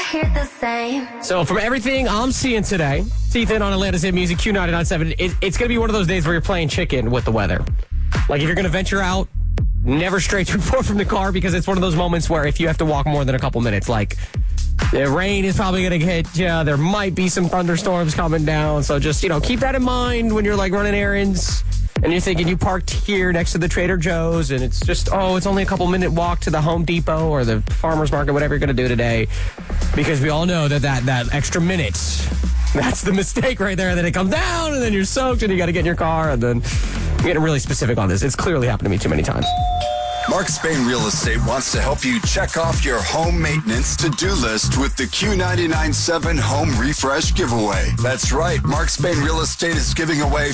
hear the same. So from everything I'm seeing today, Ethan on Atlanta's Hit Music Q99.7, it's going to be one of those days where you're playing chicken with the weather. Like if you're going to venture out, never stray too far from the car, because it's one of those moments where if you have to walk more than a couple minutes, like the rain is probably going to hit you. There might be some thunderstorms coming down. So just, keep that in mind when you're like running errands and you're thinking you parked here next to the Trader Joe's and it's just, it's only a couple minute walk to the Home Depot or the farmer's market, whatever you're going to do today. Because we all know that extra minutes, that's the mistake right there. Then it comes down and then you're soaked and you got to get in your car. And then I'm getting really specific on this. It's clearly happened to me too many times. Mark Spain Real Estate wants to help you check off your home maintenance to-do list with the Q99.7 Home Refresh Giveaway. That's right. Mark Spain Real Estate is giving away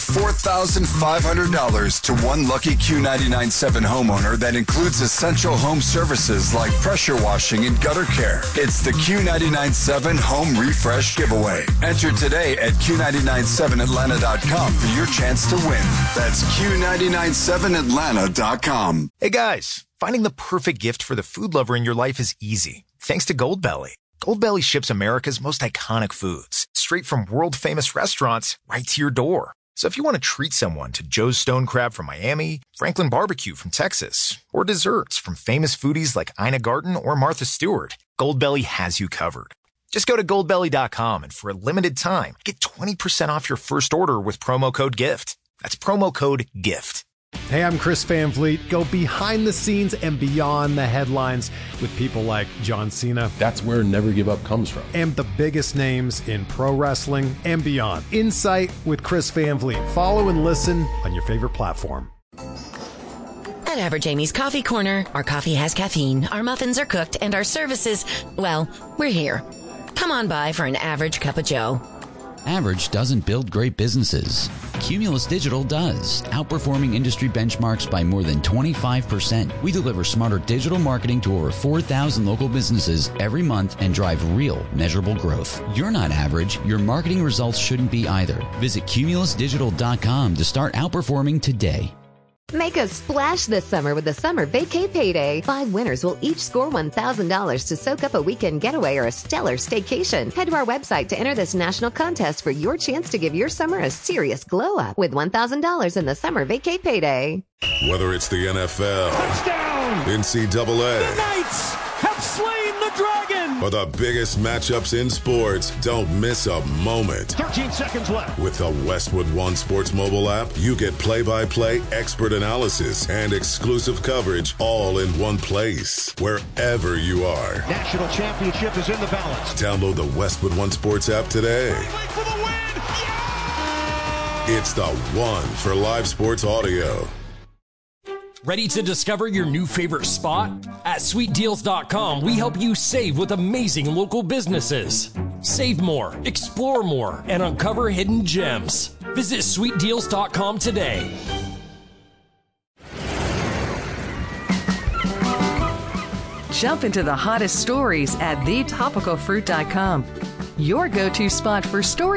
$4,500 to one lucky Q99.7 homeowner that includes essential home services like pressure washing and gutter care. It's the Q99.7 Home Refresh Giveaway. Enter today at Q997Atlanta.com for your chance to win. That's Q997Atlanta.com. Hey guys, finding the perfect gift for the food lover in your life is easy, thanks to Goldbelly. Goldbelly ships America's most iconic foods straight from world-famous restaurants right to your door. So if you want to treat someone to Joe's Stone Crab from Miami, Franklin Barbecue from Texas, or desserts from famous foodies like Ina Garten or Martha Stewart, Goldbelly has you covered. Just go to goldbelly.com and for a limited time, get 20% off your first order with promo code GIFT. That's promo code GIFT. Hey, I'm Chris Van Vliet. Go behind the scenes and beyond the headlines with people like John Cena. That's where Never Give Up comes from. And the biggest names in pro wrestling and beyond. Insight with Chris Van Vliet. Follow and listen on your favorite platform. At Average Amy's Coffee Corner, our coffee has caffeine, our muffins are cooked, and our services, well, we're here. Come on by for an average cup of joe. Average doesn't build great businesses. Cumulus Digital does, outperforming industry benchmarks by more than 25%. We deliver smarter digital marketing to over 4,000 local businesses every month and drive real, measurable growth. You're not average. Your marketing results shouldn't be either. Visit cumulusdigital.com to start outperforming today. Make a splash this summer with the Summer Vacay Payday. 5 winners will each score $1,000 to soak up a weekend getaway or a stellar staycation. Head to our website to enter this national contest for your chance to give your summer a serious glow up with $1,000 in the Summer Vacay Payday. Whether it's the NFL, touchdown, NCAA, the Knights have slain the Dragon, or the biggest matchups in sports, don't miss a moment. 13 seconds left. With the Westwood One Sports mobile app, you get play-by-play, expert analysis, and exclusive coverage all in one place, wherever you are. National championship is in the balance. Download the Westwood One Sports app today. For the win. Yeah! It's the one for live sports audio. Ready to discover your new favorite spot? At SweetDeals.com, we help you save with amazing local businesses. Save more, explore more, and uncover hidden gems. Visit SweetDeals.com today. Jump into the hottest stories at TheTopicalFruit.com. Your go-to spot for stories